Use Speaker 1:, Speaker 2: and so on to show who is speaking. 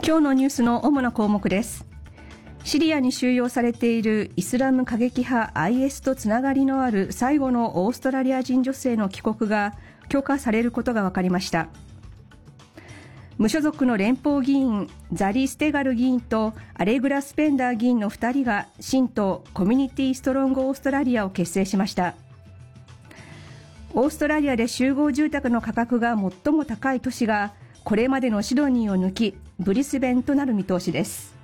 Speaker 1: 今日のニュースの主な項目です。シリアに収容されているイスラム過激派 IS とつながりのある最後のオーストラリア人女性の帰国が許可されることが分かりました。無所属の連邦議員ザリ・ステガル議員とアレグラ・スペンダー議員の2人が新党コミュニティ・ストロング・オーストラリアを結成しました。オーストラリアで集合住宅の価格が最も高い都市がこれまでのシドニーを抜きブリスベンとなる見通しです。